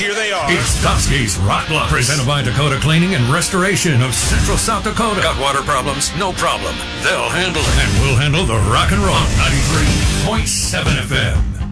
Here they are. It's Dusky's Rock Block, presented by Dakota Cleaning and Restoration of Central South Dakota. Got water problems? No problem. They'll handle it. And we'll handle the rock and roll. 93.7 FM.